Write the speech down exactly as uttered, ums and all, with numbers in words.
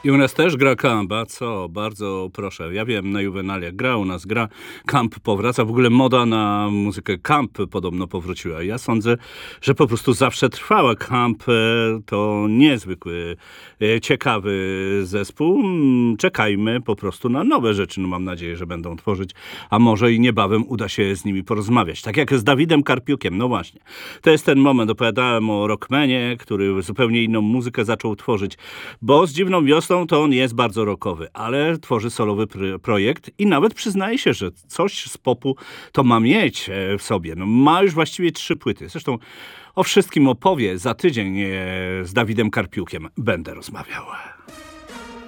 I u nas też gra Camp, a co? Bardzo proszę. Ja wiem, na Juvenalia gra, u nas gra. Camp powraca. W ogóle moda na muzykę Camp podobno powróciła. Ja sądzę, że po prostu zawsze trwała. Camp e, to niezwykły, e, ciekawy zespół. Mm, Czekajmy po prostu na nowe rzeczy. No mam nadzieję, że będą tworzyć, a może i niebawem uda się z nimi porozmawiać. Tak jak z Dawidem Karpiukiem. No właśnie. To jest ten moment. Opowiadałem o Rockmanie, który zupełnie inną muzykę zaczął tworzyć, bo z Dziwną Wiosną to on jest bardzo rockowy, ale tworzy solowy pr- projekt i nawet przyznaje się, że coś z popu to ma mieć e, w sobie. No, ma już właściwie trzy płyty. Zresztą o wszystkim opowie za tydzień e, z Dawidem Karpiukiem będę rozmawiał.